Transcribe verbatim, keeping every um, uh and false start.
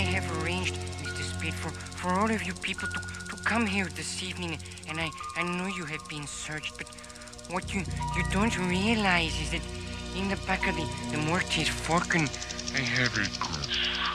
have arranged, Mister Spade, for, for all of you people to, to come here this evening, and I, I know you have been searched, but what you, you don't realize is that in the back of the, the Mortis Falcon, I have a